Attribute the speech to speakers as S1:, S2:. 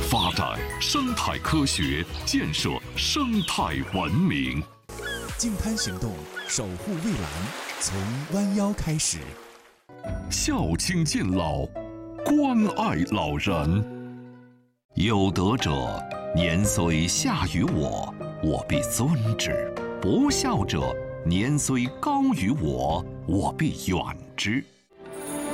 S1: 发展生态科学，建设生态文明。
S2: 净滩行动，守护蔚蓝，从弯腰开始。
S1: 孝亲敬老，关爱老人。有德者，年虽下于我，我必尊之；不孝者，年虽高于我，我必远之。